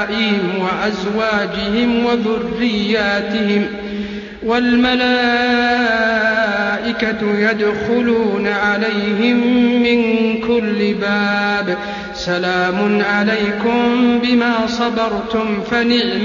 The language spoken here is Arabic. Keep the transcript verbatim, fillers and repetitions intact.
وأزواجهم وذرياتهم والملائكة يدخلون عليهم من كل باب سلام عليكم بما صبرتم فنعم